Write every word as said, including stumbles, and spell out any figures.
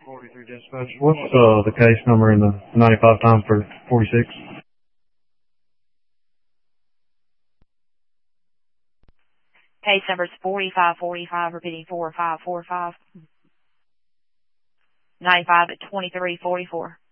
forty-three dispatch. What's uh, the case number in the ninety-five time for forty-six? Case number is forty-five forty-five, repeating four five four five. ninety-five at twenty-three forty-four.